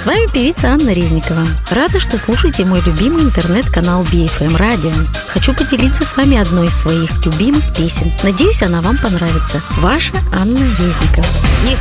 С вами певица Анна Резникова. Рада, что слушаете мой любимый интернет-канал BFM Radio. Хочу поделиться с вами одной из своих любимых песен. Надеюсь, она вам понравится. Ваша Анна Резникова. Не